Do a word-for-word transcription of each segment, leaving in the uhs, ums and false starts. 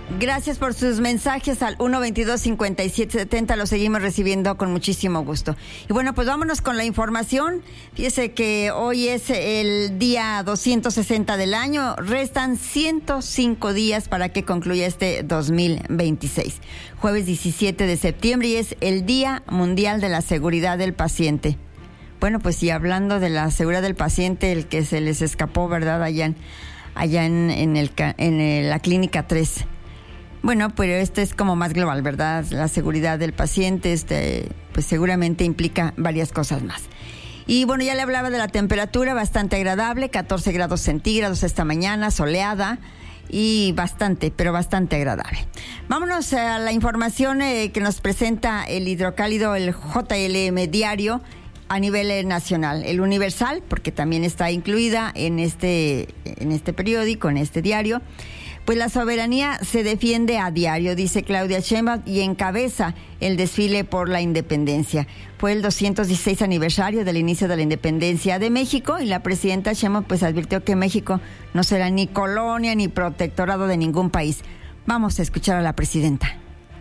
Gracias por sus mensajes al uno veintidós cincuenta y siete setenta, lo seguimos recibiendo con muchísimo gusto. Y bueno, pues vámonos con la información. Fíjese que hoy es el día doscientos sesenta del año, restan ciento cinco días para que concluya este dos mil veintiséis. Jueves diecisiete de septiembre y es el Día Mundial de la Seguridad del Paciente. Bueno, pues y hablando de la seguridad del paciente, el que se les escapó, ¿verdad? Allá en, allá en, en, el, en el, la Clínica tres. Bueno, pero esto es como más global, ¿verdad? La seguridad del paciente, este, pues seguramente implica varias cosas más. Y bueno, ya le hablaba de la temperatura, bastante agradable, catorce grados centígrados esta mañana, soleada y bastante, pero bastante agradable. Vámonos a la información eh, que nos presenta el hidrocálido, el J L M Diario, a nivel eh, nacional. El Universal, porque también está incluida en este, en este periódico, en este diario. Pues la soberanía se defiende a diario, dice Claudia Sheinbaum, y encabeza el desfile por la independencia. Fue el doscientos dieciséis aniversario del inicio de la independencia de México y la presidenta Sheinbaum pues advirtió que México no será ni colonia ni protectorado de ningún país. Vamos a escuchar a la presidenta.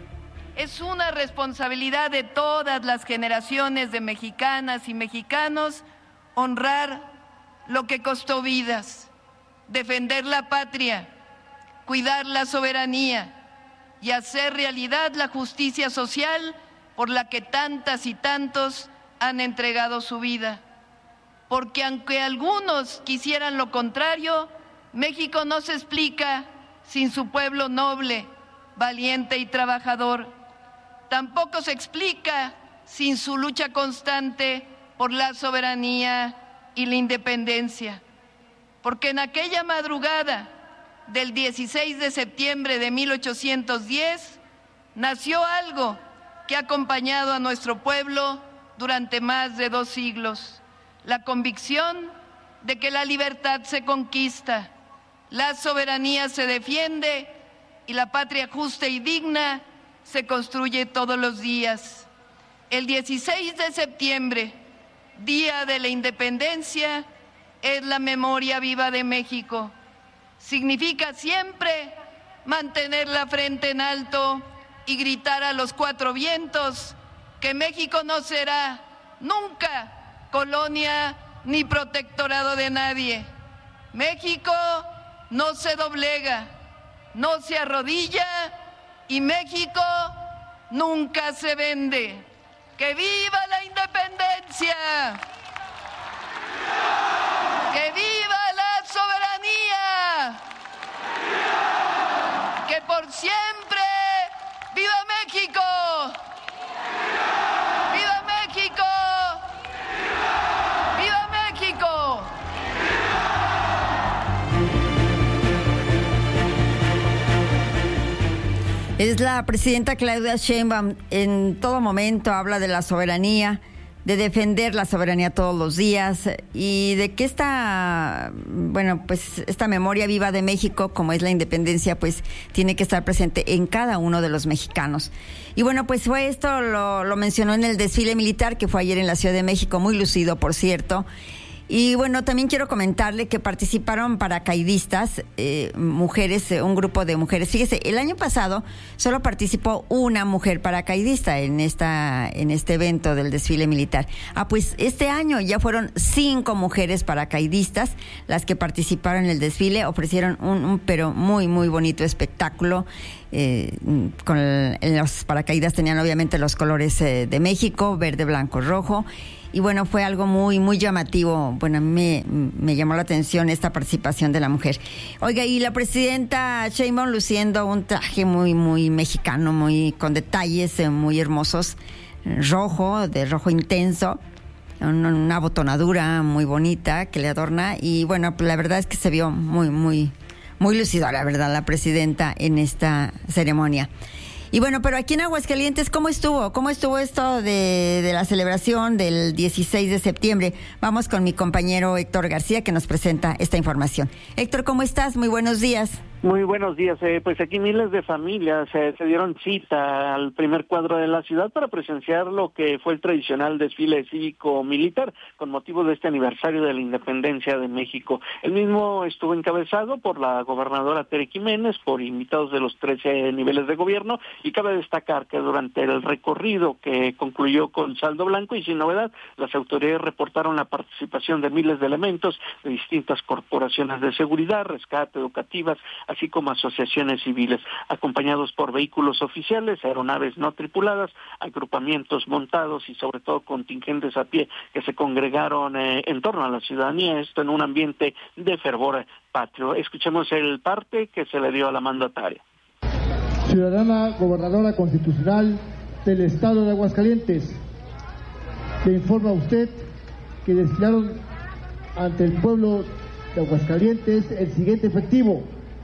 Es una responsabilidad de todas las generaciones de mexicanas y mexicanos honrar lo que costó vidas, defender la patria, cuidar la soberanía y hacer realidad la justicia social por la que tantas y tantos han entregado su vida. Porque aunque algunos quisieran lo contrario, México no se explica sin su pueblo noble, valiente y trabajador. Tampoco se explica sin su lucha constante por la soberanía y la independencia. Porque en aquella madrugada del dieciséis de septiembre de mil ochocientos diez, nació algo que ha acompañado a nuestro pueblo durante más de dos siglos, la convicción de que la libertad se conquista, la soberanía se defiende y la patria justa y digna se construye todos los días. El dieciséis de septiembre, Día de la Independencia, es la memoria viva de México. Significa siempre mantener la frente en alto y gritar a los cuatro vientos que México no será nunca colonia ni protectorado de nadie. México no se doblega, no se arrodilla y México nunca se vende. ¡Que viva la independencia! ¡Que viva la soberanía! ¡Que por siempre viva México! ¡Viva México! ¡Viva México! Es la presidenta Claudia Sheinbaum, en todo momento habla de la soberanía, de defender la soberanía todos los días y de que esta, bueno, pues esta memoria viva de México, como es la independencia, pues tiene que estar presente en cada uno de los mexicanos. Y bueno, pues fue esto, lo, lo mencionó en el desfile militar que fue ayer en la Ciudad de México, muy lucido, por cierto. Y bueno, también quiero comentarle que participaron paracaidistas, eh, mujeres, eh, un grupo de mujeres. Fíjese, el año pasado solo participó una mujer paracaidista en esta, en este evento del desfile militar. Ah, pues este año ya fueron cinco mujeres paracaidistas las que participaron en el desfile, ofrecieron un, un pero muy, muy bonito espectáculo. Eh, con el, los paracaidistas tenían obviamente los colores eh, de México, verde, blanco, rojo. Y bueno, fue algo muy, muy llamativo. Bueno, a mí me, me llamó la atención esta participación de la mujer. Oiga, y la presidenta Sheinbaum luciendo un traje muy, muy mexicano, muy con detalles eh, muy hermosos, rojo, de rojo intenso, una, una botonadura muy bonita que le adorna. Y bueno, pues la verdad es que se vio muy, muy, muy lucida, la verdad, la presidenta en esta ceremonia. Y bueno, pero aquí en Aguascalientes, ¿cómo estuvo? ¿Cómo estuvo esto de, de la celebración del dieciséis de septiembre? Vamos con mi compañero Héctor García, que nos presenta esta información. Héctor, ¿cómo estás? Muy buenos días. Muy buenos días. Eh, pues aquí miles de familias eh, se dieron cita al primer cuadro de la ciudad para presenciar lo que fue el tradicional desfile cívico-militar con motivo de este aniversario de la independencia de México. El mismo estuvo encabezado por la gobernadora Tere Jiménez, por invitados de los trece niveles de gobierno, y cabe destacar que durante el recorrido que concluyó con saldo blanco y sin novedad, las autoridades reportaron la participación de miles de elementos de distintas corporaciones de seguridad, rescate, educativas, así como asociaciones civiles, acompañados por vehículos oficiales, aeronaves no tripuladas, agrupamientos montados y sobre todo contingentes a pie que se congregaron eh, en torno a la ciudadanía, esto en un ambiente de fervor patrio. Escuchemos el parte que se le dio a la mandataria. Ciudadana Gobernadora Constitucional del Estado de Aguascalientes, le informa a usted que desfilaron ante el pueblo de Aguascalientes el siguiente efectivo: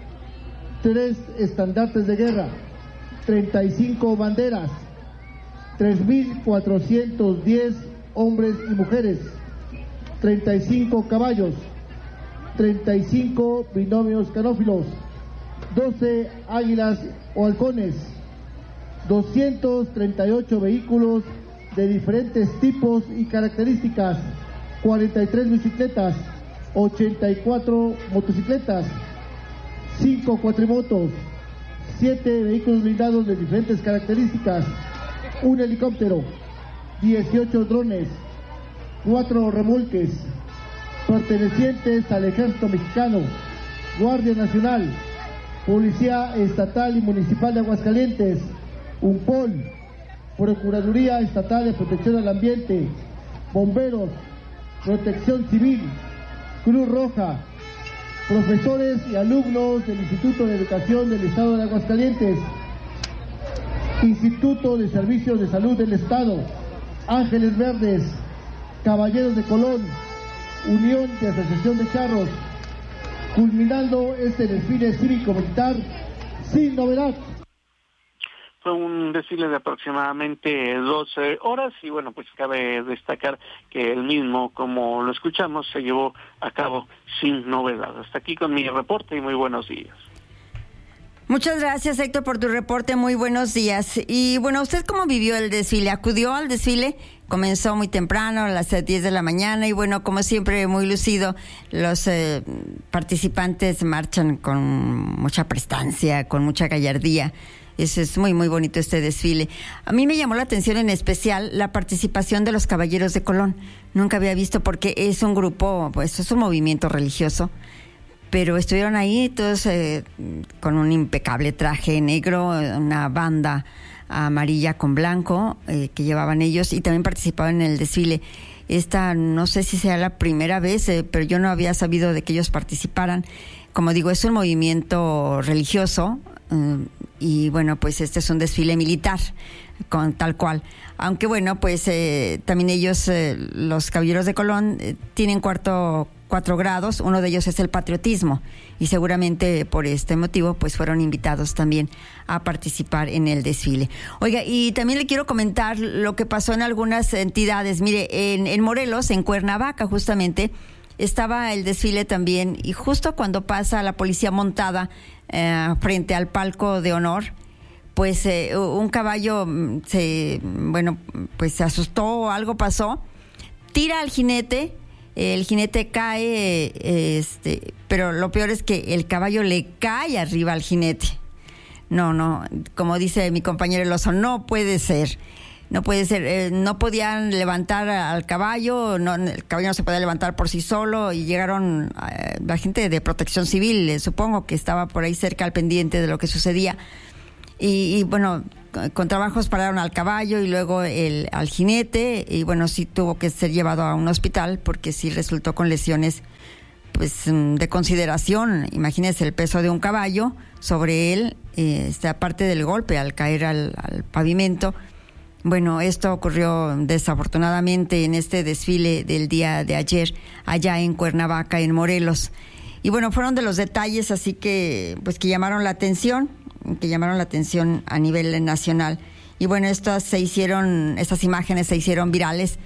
tres estandartes de guerra, treinta y cinco banderas, tres mil cuatrocientos diez hombres y mujeres, treinta y cinco caballos, treinta y cinco binomios canófilos, doce águilas o halcones, doscientos treinta y ocho vehículos de diferentes tipos y características, cuarenta y tres bicicletas, ochenta y cuatro motocicletas, cinco cuatrimotos, siete vehículos blindados de diferentes características, un helicóptero, dieciocho drones, cuatro remolques pertenecientes al Ejército Mexicano, Guardia Nacional, Policía Estatal y Municipal de Aguascalientes, UNPOL, Procuraduría Estatal de Protección al Ambiente, Bomberos, Protección Civil, Cruz Roja, profesores y alumnos del Instituto de Educación del Estado de Aguascalientes, Instituto de Servicios de Salud del Estado, Ángeles Verdes, Caballeros de Colón, Unión de Asociación de Charros, culminando este desfile cívico-militar sin novedad. Fue un desfile de aproximadamente doce horas y bueno, pues cabe destacar que el mismo, como lo escuchamos, se llevó a cabo sin novedad. Hasta aquí con mi reporte y muy buenos días. Muchas gracias, Héctor, por tu reporte. Muy buenos días. Y bueno, ¿usted cómo vivió el desfile? ¿Acudió al desfile? Comenzó muy temprano, a las diez de la mañana, y bueno, como siempre, muy lucido. Los eh, participantes marchan con mucha prestancia, con mucha gallardía. Es, es muy, muy bonito este desfile. A mí me llamó la atención en especial la participación de los Caballeros de Colón. Nunca había visto, porque es un grupo, pues es un movimiento religioso, pero estuvieron ahí todos eh, con un impecable traje negro, una banda amarilla con blanco eh, que llevaban ellos, y también participaban en el desfile. Esta no sé si sea la primera vez, eh, pero yo no había sabido de que ellos participaran. Como digo, es un movimiento religioso, eh, y bueno, pues este es un desfile militar, con tal cual. Aunque bueno, pues eh, también ellos, eh, los Caballeros de Colón, eh, tienen cuarto cuatro grados, uno de ellos es el patriotismo, y seguramente por este motivo pues fueron invitados también a participar en el desfile. Oiga, y también le quiero comentar lo que pasó en algunas entidades. Mire, en, en Morelos, en Cuernavaca justamente, estaba el desfile también, y justo cuando pasa la policía montada eh, frente al palco de honor, pues eh, un caballo se, bueno, pues se asustó, algo pasó, tira al jinete. El jinete cae, este, pero lo peor es que el caballo le cae arriba al jinete. No, no, como dice mi compañero el oso, no puede ser, no puede ser. Eh, no podían levantar al caballo, no, el caballo no se podía levantar por sí solo, y llegaron eh, la gente de Protección Civil, eh, supongo que estaba por ahí cerca al pendiente de lo que sucedía. Y, y bueno, con trabajos pararon al caballo y luego el, al jinete, y bueno, sí tuvo que ser llevado a un hospital porque sí resultó con lesiones pues de consideración. Imagínense el peso de un caballo sobre él, eh, esta parte del golpe al caer al, al pavimento. Bueno, esto ocurrió desafortunadamente en este desfile del día de ayer allá en Cuernavaca, en Morelos. Y bueno, fueron de los detalles así que pues que llamaron la atención. que llamaron la atención a nivel nacional. Y bueno, estas se hicieron, estas imágenes se hicieron virales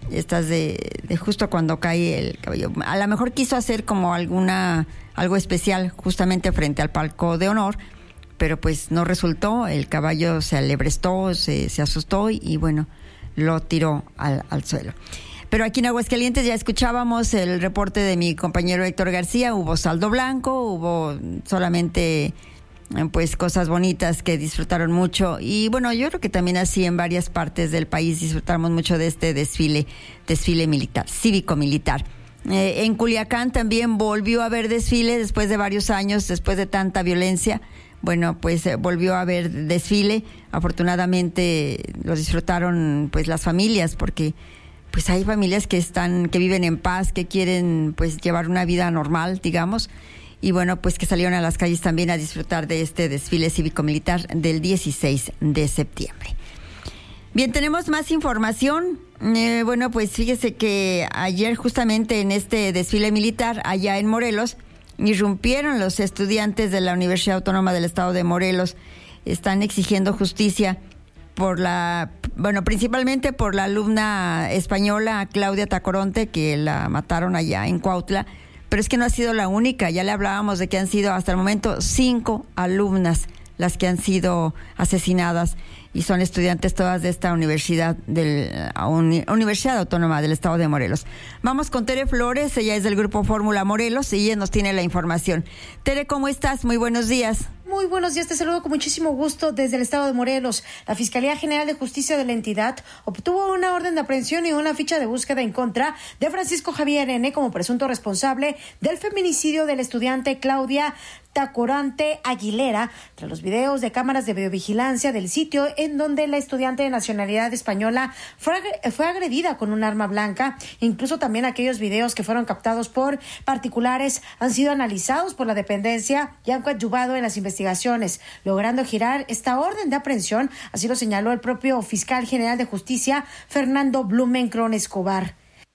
estas de, de justo cuando cae el caballo. A lo mejor quiso hacer como alguna algo especial justamente frente al palco de honor, pero pues no resultó. El caballo se alebrestó, se, se asustó y, y bueno, lo tiró al, al suelo. Pero aquí en Aguascalientes ya escuchábamos el reporte de mi compañero Héctor García. Hubo saldo blanco, hubo solamente pues cosas bonitas que disfrutaron mucho, y bueno, yo creo que también así en varias partes del país disfrutamos mucho de este desfile, desfile militar, cívico-militar. Eh, en Culiacán también volvió a haber desfile después de varios años, después de tanta violencia. Bueno, pues eh, volvió a haber desfile. Afortunadamente lo disfrutaron pues las familias, porque pues hay familias que están, que viven en paz, que quieren pues llevar una vida normal, digamos. Y bueno, pues que salieron a las calles también a disfrutar de este desfile cívico-militar del dieciséis de septiembre. Bien, tenemos más información. Eh, bueno, pues fíjese que ayer justamente en este desfile militar allá en Morelos, irrumpieron los estudiantes de la Universidad Autónoma del Estado de Morelos. Están exigiendo justicia por la, bueno, principalmente por la alumna española Claudia Tacoronte, que la mataron allá en Cuautla. Pero es que no ha sido la única, ya le hablábamos de que han sido hasta el momento cinco alumnas las que han sido asesinadas, y son estudiantes todas de esta universidad, del, uni, Universidad Autónoma del Estado de Morelos. Vamos con Tere Flores, ella es del Grupo Fórmula Morelos y ella nos tiene la información. Tere, ¿cómo estás? Muy buenos días. Muy buenos días, te saludo con muchísimo gusto desde el Estado de Morelos. La Fiscalía General de Justicia de la entidad obtuvo una orden de aprehensión y una ficha de búsqueda en contra de Francisco Javier N. como presunto responsable del feminicidio del estudiante Claudia Tacoronte Aguilera, tras los videos de cámaras de videovigilancia del sitio en donde la estudiante de nacionalidad española fue, fue agredida con un arma blanca. Incluso también aquellos videos que fueron captados por particulares han sido analizados por la dependencia y han coadyuvado en las investigaciones, logrando girar esta orden de aprehensión. Así lo señaló el propio fiscal general de justicia, Fernando Blumenkron Escobar.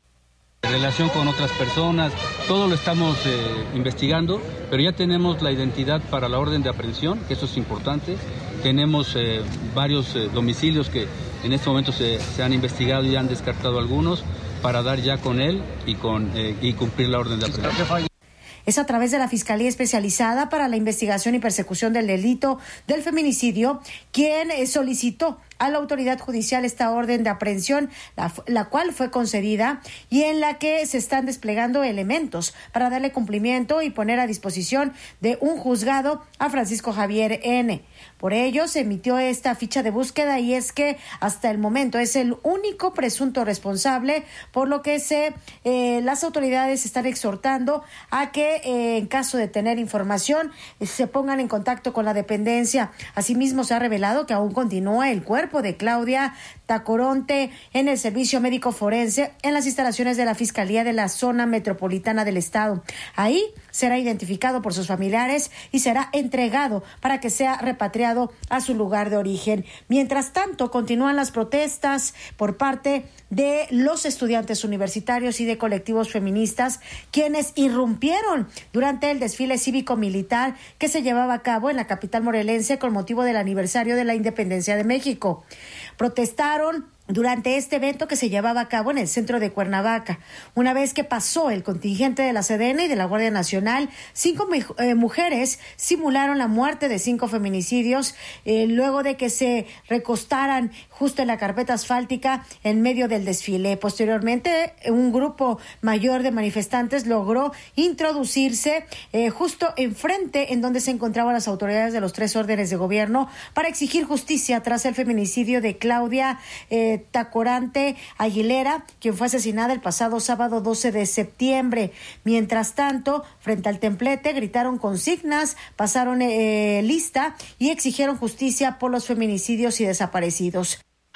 En relación con otras personas, todo lo estamos eh, investigando, pero ya tenemos la identidad para la orden de aprehensión, que eso es importante. Tenemos eh, varios eh, domicilios que en este momento se, se han investigado y han descartado algunos para dar ya con él y, con, eh, y cumplir la orden de aprehensión. Es a través de la Fiscalía Especializada para la Investigación y Persecución del Delito del Feminicidio quien solicitó a la autoridad judicial esta orden de aprehensión, la, la cual fue concedida y en la que se están desplegando elementos para darle cumplimiento y poner a disposición de un juzgado a Francisco Javier N. Por ello se emitió esta ficha de búsqueda y es que hasta el momento es el único presunto responsable, por lo que se eh, las autoridades están exhortando a que eh, en caso de tener información eh, se pongan en contacto con la dependencia. Asimismo se ha revelado que aún continúa el cuerpo de Claudia Tacoronte en el servicio médico forense en las instalaciones de la Fiscalía de la Zona Metropolitana del Estado. Ahí será identificado por sus familiares y será entregado para que sea repatriado a su lugar de origen. Mientras tanto, continúan las protestas por parte de los estudiantes universitarios y de colectivos feministas, quienes irrumpieron durante el desfile cívico-militar que se llevaba a cabo en la capital morelense con motivo del aniversario de la independencia de México. Protestaron durante este evento que se llevaba a cabo en el centro de Cuernavaca. Una vez que pasó el contingente de la S E D E N y de la Guardia Nacional, cinco eh, mujeres simularon la muerte de cinco feminicidios eh, luego de que se recostaran justo en la carpeta asfáltica en medio del desfile. Posteriormente, un grupo mayor de manifestantes logró introducirse eh, justo enfrente en donde se encontraban las autoridades de los tres órdenes de gobierno para exigir justicia tras el feminicidio de Claudia eh, Tacoronte Aguilera, quien fue asesinada el pasado sábado doce de septiembre. Mientras tanto, frente al templete gritaron consignas, pasaron eh, lista y exigieron justicia por los feminicidios y desaparecidos.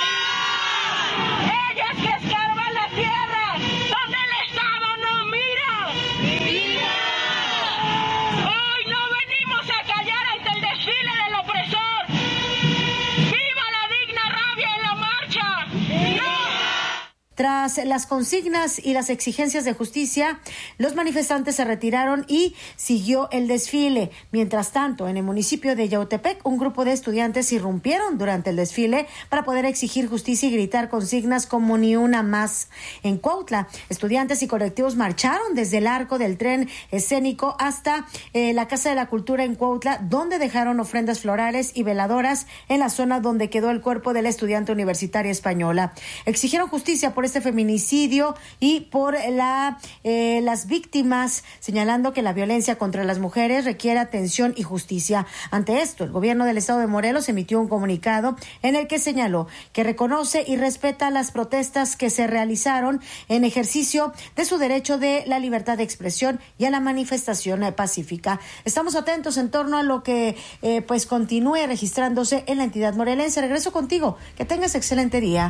Ellos que escarban la tierra donde el Estado no mira. ¡Mira! Hoy no venimos a callar ante el desfile del opresor. ¡Viva la digna rabia en la marcha! ¡No! Tras Tras las consignas y las exigencias de justicia, los manifestantes se retiraron y siguió el desfile. Mientras tanto, en el municipio de Yautepec, un grupo de estudiantes irrumpieron durante el desfile para poder exigir justicia y gritar consignas como ni una más. En Cuautla, estudiantes y colectivos marcharon desde el arco del tren escénico hasta eh, la Casa de la Cultura en Cuautla, donde dejaron ofrendas florales y veladoras en la zona donde quedó el cuerpo de la estudiante universitaria española. Exigieron justicia por este feminicidio y por la, eh, las víctimas, señalando que la violencia contra las mujeres requiere atención y justicia. Ante esto, el gobierno del estado de Morelos emitió un comunicado en el que señaló que reconoce y respeta las protestas que se realizaron en ejercicio de su derecho de la libertad de expresión y a la manifestación pacífica. Estamos atentos en torno a lo que eh, pues continúe registrándose en la entidad morelense. Regreso contigo. Que tengas excelente día.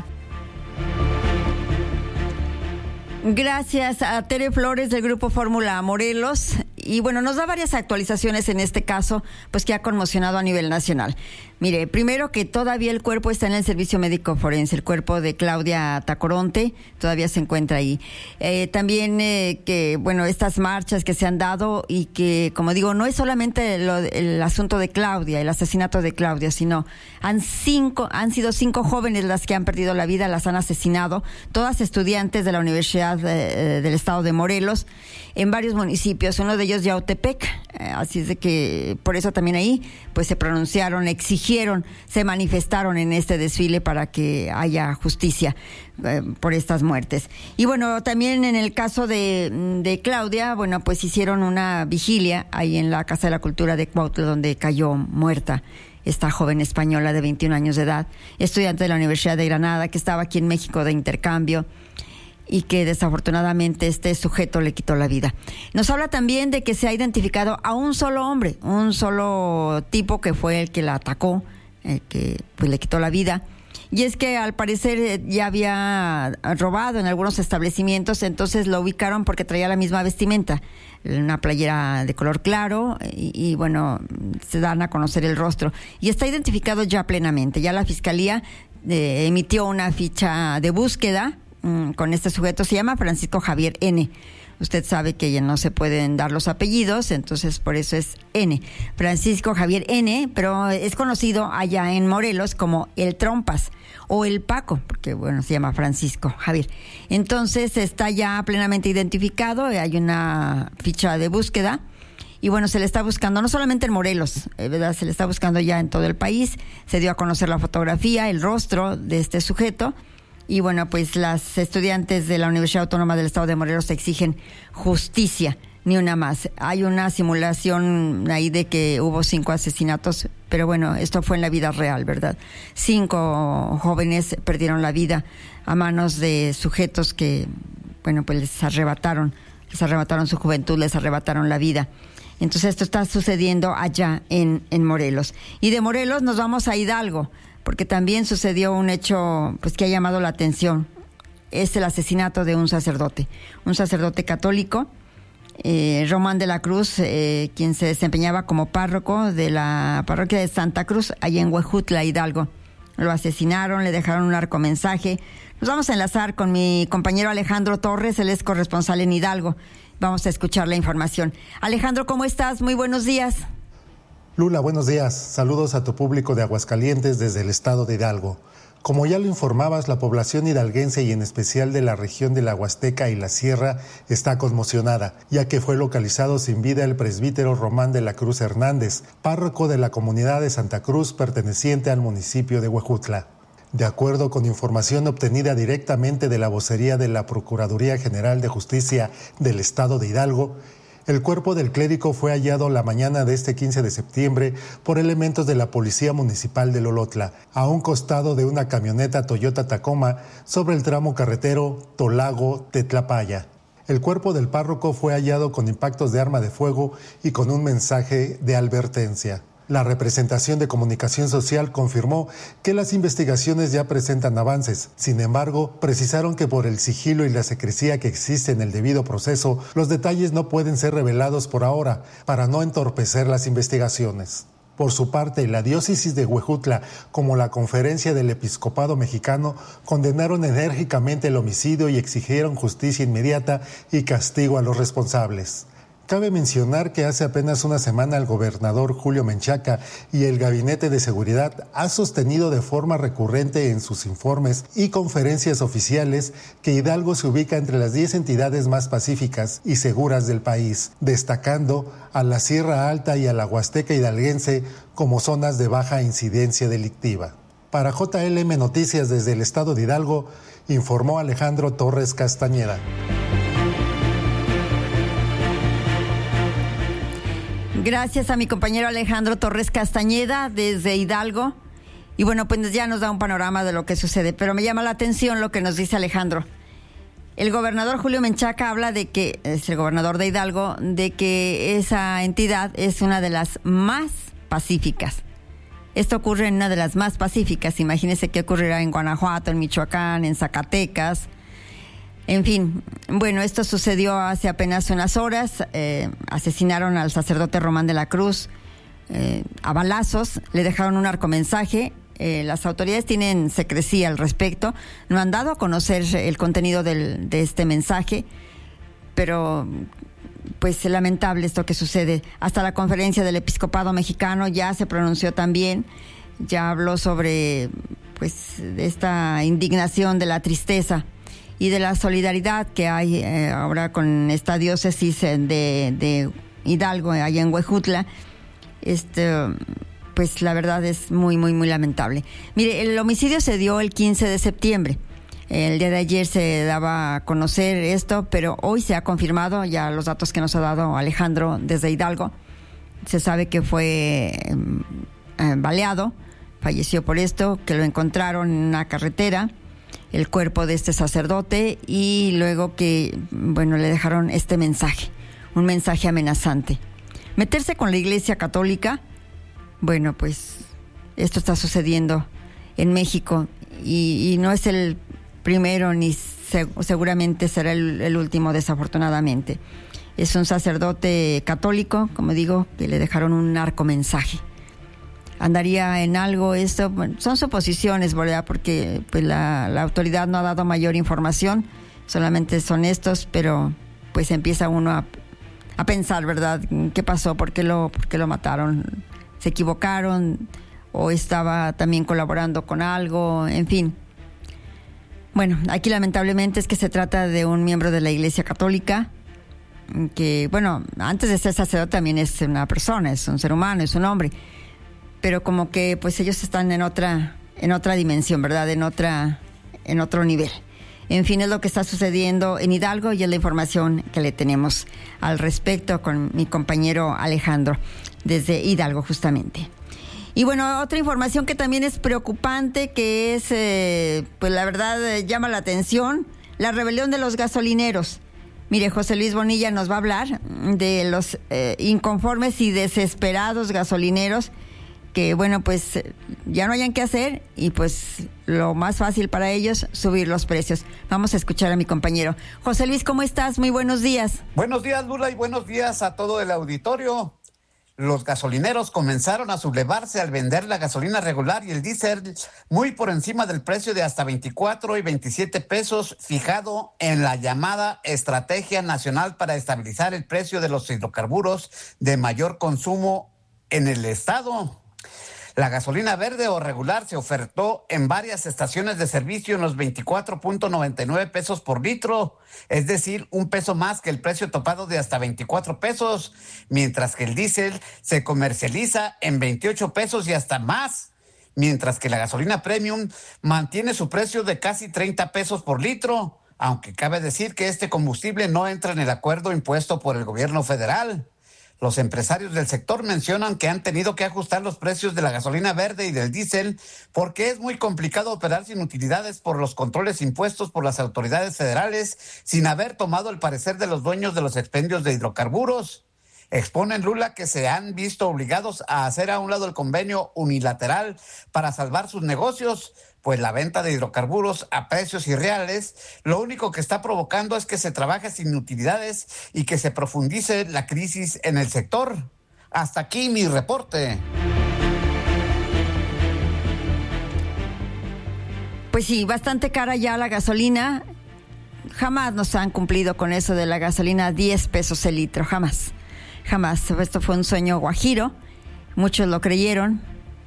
Gracias a Tere Flores del Grupo Fórmula Morelos. Y bueno, nos da varias actualizaciones en este caso, pues que ha conmocionado a nivel nacional. Mire, primero que todavía el cuerpo está en el servicio médico forense, el cuerpo de Claudia Tacoronte todavía se encuentra ahí. Eh, también eh, que, bueno, estas marchas que se han dado y que, como digo, no es solamente lo, el asunto de Claudia, el asesinato de Claudia, sino han cinco, han sido cinco jóvenes las que han perdido la vida, las han asesinado, todas estudiantes de la Universidad eh, del Estado de Morelos, en varios municipios, uno de ellos Yautepec, eh, así es de que por eso también ahí pues se pronunciaron, exigieron, se manifestaron en este desfile para que haya justicia eh, por estas muertes. Y bueno, también en el caso de, de Claudia, bueno, pues hicieron una vigilia ahí en la Casa de la Cultura de Cuautla, donde cayó muerta esta joven española de veintiún años de edad, estudiante de la Universidad de Granada, que estaba aquí en México de intercambio, y que desafortunadamente este sujeto le quitó la vida. Nos habla también de que se ha identificado a un solo hombre, un solo tipo que fue el que la atacó, el que pues le quitó la vida. Y es que al parecer ya había robado en algunos establecimientos, entonces lo ubicaron porque traía la misma vestimenta, una playera de color claro y, y bueno, se dan a conocer el rostro. Y está identificado ya plenamente. Ya la Fiscalía eh, emitió una ficha de búsqueda con este sujeto. Se llama Francisco Javier N. Usted sabe que ya no se pueden dar los apellidos, entonces por eso es N. Francisco Javier N., pero es conocido allá en Morelos como el Trompas o el Paco, porque bueno, se llama Francisco Javier. Entonces está ya plenamente identificado, hay una ficha de búsqueda y bueno, se le está buscando no solamente en Morelos, ¿verdad? Se le está buscando ya en todo el país. Se dio a conocer la fotografía, el rostro de este sujeto. Y bueno, pues las estudiantes de la Universidad Autónoma del Estado de Morelos exigen justicia, ni una más. Hay una simulación ahí de que hubo cinco asesinatos, pero bueno, esto fue en la vida real, ¿verdad? Cinco jóvenes perdieron la vida a manos de sujetos que, bueno, pues les arrebataron, les arrebataron su juventud, les arrebataron la vida. Entonces esto está sucediendo allá en, en Morelos. Y de Morelos nos vamos a Hidalgo, porque también sucedió un hecho pues que ha llamado la atención. Es el asesinato de un sacerdote, un sacerdote católico, eh, Román de la Cruz, eh, quien se desempeñaba como párroco de la parroquia de Santa Cruz, allá en Huejutla, Hidalgo. Lo asesinaron, le dejaron un narcomensaje. Nos vamos a enlazar con mi compañero Alejandro Torres, él es corresponsal en Hidalgo. Vamos a escuchar la información. Alejandro, ¿cómo estás? Muy buenos días. Lula, buenos días. Saludos a tu público de Aguascalientes desde el estado de Hidalgo. Como ya lo informabas, la población hidalguense y en especial de la región de la Huasteca y la Sierra está conmocionada, ya que fue localizado sin vida el presbítero Román de la Cruz Hernández, párroco de la comunidad de Santa Cruz perteneciente al municipio de Huejutla. De acuerdo con información obtenida directamente de la vocería de la Procuraduría General de Justicia del estado de Hidalgo, el cuerpo del clérigo fue hallado la mañana de este quince de septiembre por elementos de la Policía Municipal de Lolotla, a un costado de una camioneta Toyota Tacoma sobre el tramo carretero Tolago-Tetlapaya. El cuerpo del párroco fue hallado con impactos de arma de fuego y con un mensaje de advertencia. La representación de comunicación social confirmó que las investigaciones ya presentan avances. Sin embargo, precisaron que por el sigilo y la secrecía que existe en el debido proceso, los detalles no pueden ser revelados por ahora para no entorpecer las investigaciones. Por su parte, la diócesis de Huejutla, como la Conferencia del Episcopado Mexicano, condenaron enérgicamente el homicidio y exigieron justicia inmediata y castigo a los responsables. Cabe mencionar que hace apenas una semana el gobernador Julio Menchaca y el Gabinete de Seguridad ha sostenido de forma recurrente en sus informes y conferencias oficiales que Hidalgo se ubica entre las diez entidades más pacíficas y seguras del país, destacando a la Sierra Alta y a la Huasteca hidalguense como zonas de baja incidencia delictiva. Para J L M Noticias desde el estado de Hidalgo, informó Alejandro Torres Castañeda. Gracias a mi compañero Alejandro Torres Castañeda desde Hidalgo. Y bueno, pues ya nos da un panorama de lo que sucede, pero me llama la atención lo que nos dice Alejandro. El gobernador Julio Menchaca habla de que, es el gobernador de Hidalgo, de que esa entidad es una de las más pacíficas. Esto ocurre en una de las más pacíficas. Imagínense qué ocurrirá en Guanajuato, en Michoacán, en Zacatecas. En fin, bueno, esto sucedió hace apenas unas horas. Eh, asesinaron al sacerdote Román de la Cruz eh, a balazos, le dejaron un narcomensaje. Eh, las autoridades tienen secrecía al respecto, no han dado a conocer el contenido del, de este mensaje, pero pues es lamentable esto que sucede. Hasta la Conferencia del Episcopado Mexicano ya se pronunció también, ya habló sobre pues esta indignación de la tristeza y de la solidaridad que hay eh, ahora con esta diócesis de, de Hidalgo, allá en Huejutla. Este, pues la verdad es muy, muy, muy lamentable. Mire, el homicidio se dio el quince de septiembre. El día de ayer se daba a conocer esto, pero hoy se ha confirmado ya los datos que nos ha dado Alejandro desde Hidalgo. Se sabe que fue eh, baleado, falleció por esto, que lo encontraron en una carretera, el cuerpo de este sacerdote, y luego que, bueno, le dejaron este mensaje, un mensaje amenazante. Meterse con la Iglesia Católica, bueno, pues esto está sucediendo en México y, y no es el primero ni se, seguramente será el, el último, desafortunadamente. Es un sacerdote católico, como digo, que le dejaron un narcomensaje. Andaría en algo esto, bueno, son suposiciones, ¿verdad? Porque pues la, la autoridad no ha dado mayor información, solamente son estos, pero pues empieza uno a, a pensar, ¿verdad? ¿Qué pasó? ¿Por qué lo, por qué lo mataron? ¿Se equivocaron? ¿O estaba también colaborando con algo? En fin. Bueno, aquí lamentablemente es que se trata de un miembro de la Iglesia Católica, que, bueno, antes de ser sacerdote también es una persona, es un ser humano, es un hombre, pero como que pues ellos están en otra, en otra dimensión, ¿verdad? En otra, en otro nivel. En fin, es lo que está sucediendo en Hidalgo y es la información que le tenemos al respecto con mi compañero Alejandro desde Hidalgo, justamente. Y bueno, otra información que también es preocupante, que es, eh, pues la verdad eh, llama la atención, la rebelión de los gasolineros. Mire, José Luis Bonilla nos va a hablar de los eh, inconformes y desesperados gasolineros que, bueno, pues ya no hayan qué hacer y pues lo más fácil para ellos, subir los precios. Vamos a escuchar a mi compañero. José Luis, ¿cómo estás? Muy buenos días. Buenos días, Lula, y buenos días a todo el auditorio. Los gasolineros comenzaron a sublevarse al vender la gasolina regular y el diésel muy por encima del precio de hasta veinticuatro y veintisiete pesos fijado en la llamada Estrategia Nacional para Estabilizar el Precio de los Hidrocarburos de Mayor Consumo en el Estado. La gasolina verde o regular se ofertó en varias estaciones de servicio en los veinticuatro punto noventa y nueve pesos por litro, es decir, un peso más que el precio topado de hasta veinticuatro pesos, mientras que el diésel se comercializa en veintiocho pesos y hasta más, mientras que la gasolina premium mantiene su precio de casi treinta pesos por litro, aunque cabe decir que este combustible no entra en el acuerdo impuesto por el gobierno federal. Los empresarios del sector mencionan que han tenido que ajustar los precios de la gasolina verde y del diésel porque es muy complicado operar sin utilidades por los controles impuestos por las autoridades federales sin haber tomado el parecer de los dueños de los expendios de hidrocarburos. Exponen, Lula, que se han visto obligados a hacer a un lado el convenio unilateral para salvar sus negocios, pues la venta de hidrocarburos a precios irreales lo único que está provocando es que se trabaje sin utilidades y que se profundice la crisis en el sector. Hasta aquí mi reporte. Pues sí, bastante cara ya la gasolina. Jamás nos han cumplido con eso de la gasolina a diez pesos el litro, jamás. Jamás. Esto fue un sueño guajiro. Muchos lo creyeron.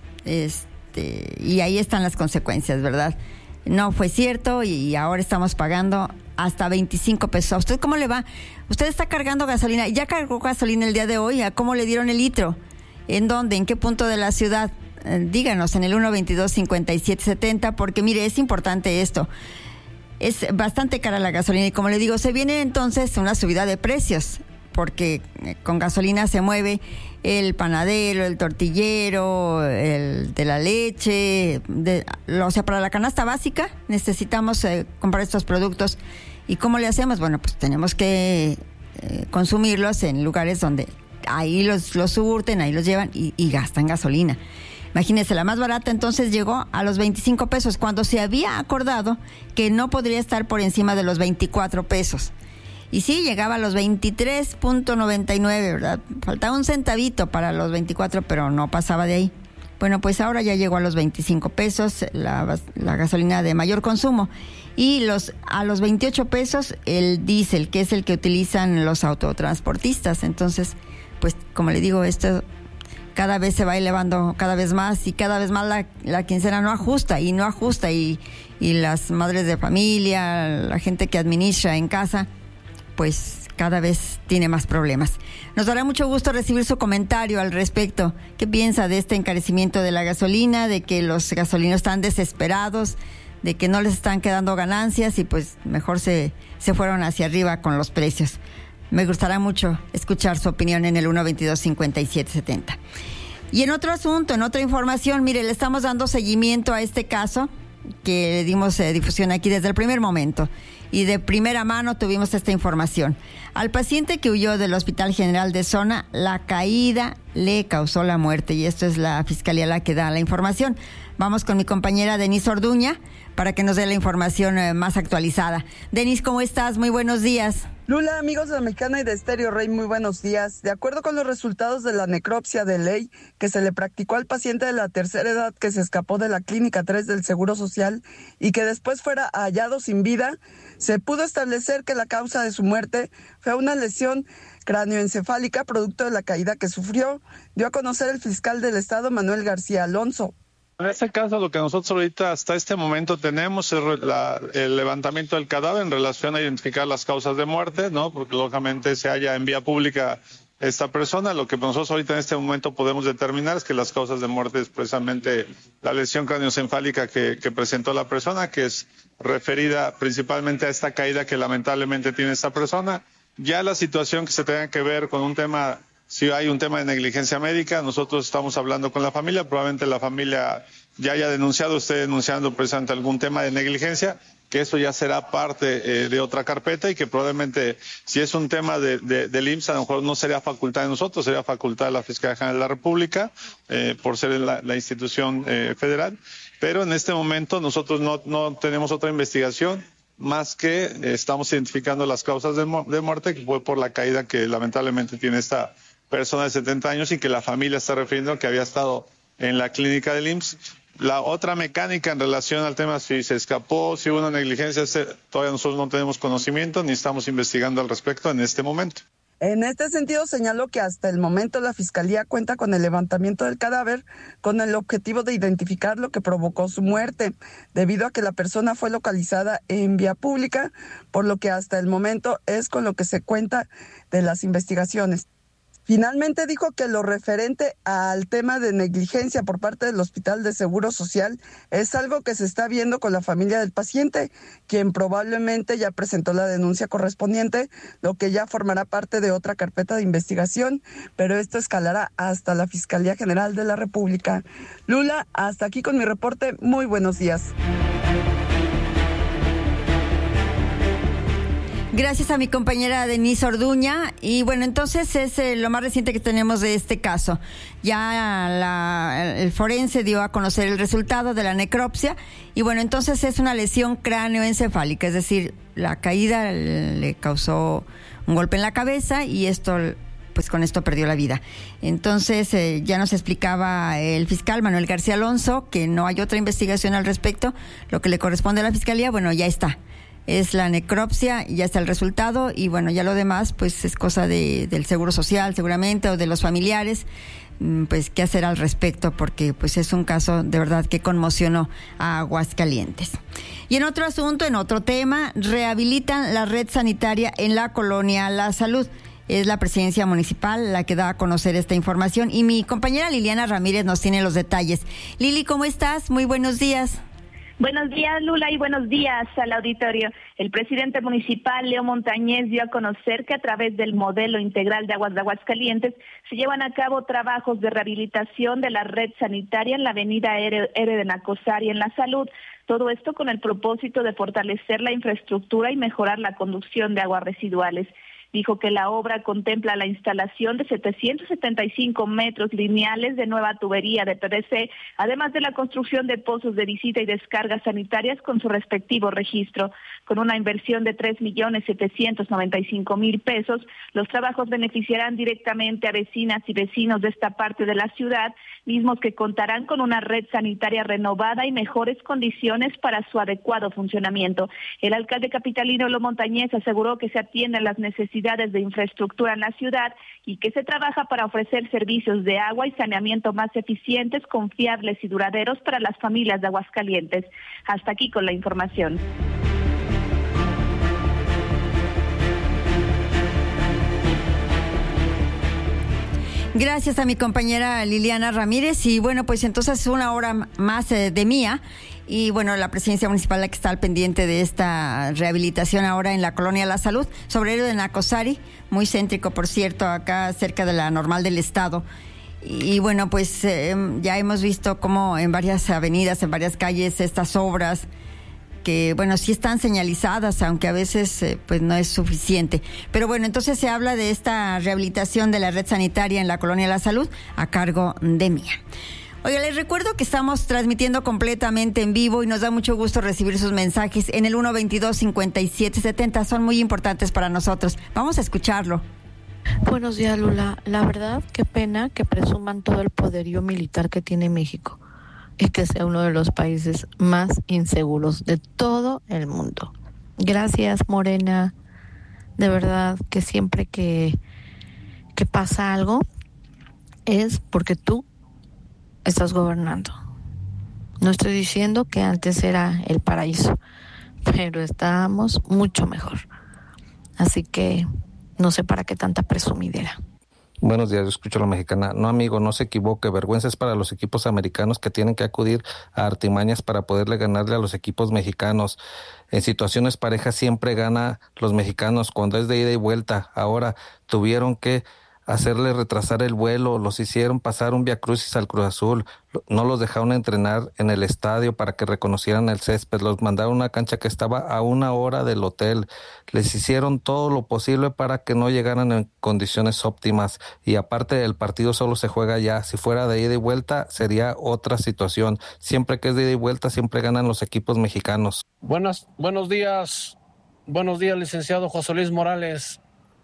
Este, y ahí están las consecuencias, ¿verdad? No fue cierto y ahora estamos pagando hasta veinticinco pesos. ¿A usted cómo le va? Usted está cargando gasolina. ¿Ya cargó gasolina el día de hoy? ¿A cómo le dieron el litro? ¿En dónde? ¿En qué punto de la ciudad? Eh, díganos en el uno veintidós cincuenta y siete setenta, porque mire, es importante esto. Es bastante cara la gasolina y como le digo, se viene entonces una subida de precios, porque con gasolina se mueve el panadero, el tortillero, el de la leche, de, o sea, para la canasta básica necesitamos eh, comprar estos productos. ¿Y cómo le hacemos? Bueno, pues tenemos que eh, consumirlos en lugares donde ahí los, los surten, ahí los llevan y, y gastan gasolina. Imagínense, la más barata entonces llegó a los veinticinco pesos, cuando se había acordado que no podría estar por encima de los veinticuatro pesos. Y sí, llegaba a los veintitrés punto noventa y nueve, ¿verdad? Faltaba un centavito para los veinticuatro, pero no pasaba de ahí. Bueno, pues ahora ya llegó a los veinticinco pesos la, la gasolina de mayor consumo. Y los a los veintiocho pesos el diésel, que es el que utilizan los autotransportistas. Entonces, pues como le digo, esto cada vez se va elevando cada vez más y cada vez más la, la quincena no ajusta y no ajusta. Y, y las madres de familia, la gente que administra en casa, pues cada vez tiene más problemas. Nos dará mucho gusto recibir su comentario al respecto. ¿Qué piensa de este encarecimiento de la gasolina, de que los gasolineros están desesperados, de que no les están quedando ganancias y pues mejor se, se fueron hacia arriba con los precios? Me gustará mucho escuchar su opinión en el uno veintidós cincuenta y siete setenta. Y en otro asunto, en otra información, mire, le estamos dando seguimiento a este caso que le dimos eh, difusión aquí desde el primer momento. Y de primera mano tuvimos esta información. Al paciente que huyó del Hospital General de Zona, la caída le causó la muerte. Y esto es la Fiscalía la que da la información. Vamos con mi compañera Denise Orduña para que nos dé la información eh, más actualizada. Denise, ¿cómo estás? Muy buenos días. Lula, amigos de la Mexicana y de Estéreo Rey, muy buenos días. De acuerdo con los resultados de la necropsia de ley que se le practicó al paciente de la tercera edad que se escapó de la Clínica tres del Seguro Social y que después fuera hallado sin vida, se pudo establecer que la causa de su muerte fue una lesión cráneoencefálica producto de la caída que sufrió, dio a conocer el fiscal del Estado, Manuel García Alonso. En este caso, lo que nosotros ahorita hasta este momento tenemos es la, el levantamiento del cadáver en relación a identificar las causas de muerte, ¿no? Porque lógicamente se halla en vía pública esta persona. Lo que nosotros ahorita en este momento podemos determinar es que las causas de muerte es precisamente la lesión craneoencefálica que, que presentó la persona, que es referida principalmente a esta caída que lamentablemente tiene esta persona. Ya la situación que se tenga que ver con un tema, si hay un tema de negligencia médica, nosotros estamos hablando con la familia, probablemente la familia ya haya denunciado, esté denunciando precisamente algún tema de negligencia, que eso ya será parte eh, de otra carpeta y que probablemente si es un tema de, de, del I M S S a lo mejor no sería facultad de nosotros, sería facultad de la Fiscalía General de la República, eh, por ser la, la institución eh, federal, pero en este momento nosotros no, no tenemos otra investigación más que eh, estamos identificando las causas de, mu- de muerte, que fue por la caída que lamentablemente tiene esta persona de setenta años y que la familia está refiriendo que había estado en la clínica del I M S S. La otra mecánica en relación al tema, si se escapó, si hubo una negligencia, todavía nosotros no tenemos conocimiento ni estamos investigando al respecto en este momento. En este sentido, señaló que hasta el momento la Fiscalía cuenta con el levantamiento del cadáver con el objetivo de identificar lo que provocó su muerte, debido a que la persona fue localizada en vía pública, por lo que hasta el momento es con lo que se cuenta de las investigaciones. Finalmente dijo que lo referente al tema de negligencia por parte del Hospital de Seguro Social es algo que se está viendo con la familia del paciente, quien probablemente ya presentó la denuncia correspondiente, lo que ya formará parte de otra carpeta de investigación, pero esto escalará hasta la Fiscalía General de la República. Lula, hasta aquí con mi reporte. Muy buenos días. Gracias a mi compañera Denise Orduña. Y bueno, entonces es eh, lo más reciente que tenemos de este caso. Ya la, el forense dio a conocer el resultado de la necropsia. Y bueno, entonces es una lesión cráneoencefálica, es decir, la caída le causó un golpe en la cabeza y esto pues con esto perdió la vida. Entonces, eh, ya nos explicaba el fiscal Manuel García Alonso que no hay otra investigación al respecto. Lo que le corresponde a la fiscalía, bueno, ya está. Es la necropsia, ya está el resultado y bueno, ya lo demás pues es cosa de, del Seguro Social seguramente o de los familiares, pues qué hacer al respecto porque pues es un caso de verdad que conmocionó a Aguascalientes. Y en otro asunto, en otro tema, rehabilitan la red sanitaria en la colonia La Salud. Es la presidencia municipal la que da a conocer esta información y mi compañera Liliana Ramírez nos tiene los detalles. Lili, ¿cómo estás? Muy buenos días. Buenos días, Lula, y buenos días al auditorio. El presidente municipal, Leo Montañez, dio a conocer que a través del modelo integral de aguas de Aguascalientes se llevan a cabo trabajos de rehabilitación de la red sanitaria en la avenida R. de Nacosari en La Salud. Todo esto con el propósito de fortalecer la infraestructura y mejorar la conducción de aguas residuales. Dijo que la obra contempla la instalación de setecientos setenta y cinco metros lineales de nueva tubería de P V C, además de la construcción de pozos de visita y descargas sanitarias con su respectivo registro. Con una inversión de tres millones setecientos noventa y cinco mil pesos, los trabajos beneficiarán directamente a vecinas y vecinos de esta parte de la ciudad, mismos que contarán con una red sanitaria renovada y mejores condiciones para su adecuado funcionamiento. El alcalde capitalino Leo Montañez aseguró que se atienden las necesidades de infraestructura en la ciudad y que se trabaja para ofrecer servicios de agua y saneamiento más eficientes, confiables y duraderos para las familias de Aguascalientes. Hasta aquí con la información. Gracias a mi compañera Liliana Ramírez y bueno, pues entonces una hora más eh, de mía y bueno, la presidencia municipal la que está al pendiente de esta rehabilitación ahora en la colonia La Salud, sobre el de Nacosari, muy céntrico por cierto, acá cerca de la Normal del Estado. Y, y bueno, pues eh, ya hemos visto cómo en varias avenidas, en varias calles, estas obras que, bueno, sí están señalizadas, aunque a veces eh, pues no es suficiente. Pero bueno, entonces se habla de esta rehabilitación de la red sanitaria en la colonia La Salud a cargo de Mía. Oiga, les recuerdo que estamos transmitiendo completamente en vivo y nos da mucho gusto recibir sus mensajes en el uno veintidós cincuenta y siete setenta. Son muy importantes para nosotros. Vamos a escucharlo. Buenos días, Lula. La verdad, qué pena que presuman todo el poderío militar que tiene México y que sea uno de los países más inseguros de todo el mundo. Gracias, Morena. De verdad que siempre que, que pasa algo es porque tú estás gobernando. No estoy diciendo que antes era el paraíso, pero estábamos mucho mejor. Así que no sé para qué tanta presumidera. Buenos días, yo escucho a la mexicana. No, amigo, no se equivoque. Vergüenza es para los equipos americanos que tienen que acudir a artimañas para poderle ganarle a los equipos mexicanos. En situaciones parejas siempre gana los mexicanos cuando es de ida y vuelta. Ahora tuvieron que hacerle retrasar el vuelo, los hicieron pasar un viacrucis al Cruz Azul, no los dejaron entrenar en el estadio para que reconocieran el césped, los mandaron a una cancha que estaba a una hora del hotel, les hicieron todo lo posible para que no llegaran en condiciones óptimas y aparte el partido solo se juega ya, si fuera de ida y vuelta sería otra situación, siempre que es de ida y vuelta siempre ganan los equipos mexicanos. Buenas, buenos días, buenos días licenciado José Luis Morales.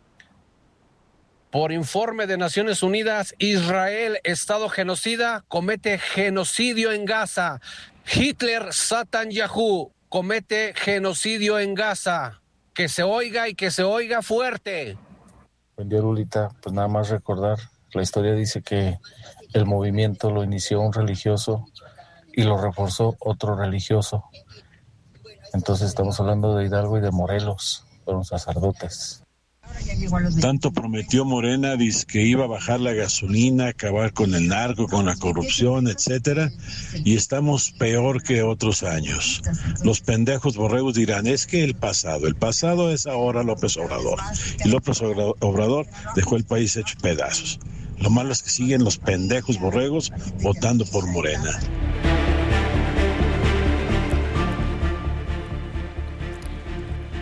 Por informe de Naciones Unidas, Israel, Estado genocida, comete genocidio en Gaza. Hitler, Satan Yahoo, comete genocidio en Gaza. Que se oiga y que se oiga fuerte. Buen día, Lulita. Pues nada más recordar, la historia dice que el movimiento lo inició un religioso y lo reforzó otro religioso. Entonces estamos hablando de Hidalgo y de Morelos, fueron sacerdotes. Tanto prometió Morena, dice que iba a bajar la gasolina, acabar con el narco, con la corrupción, etcétera, y estamos peor que otros años. Los pendejos borregos dirán, es que el pasado, el pasado es ahora López Obrador, y López Obrador dejó el país hecho pedazos. Lo malo es que siguen los pendejos borregos votando por Morena.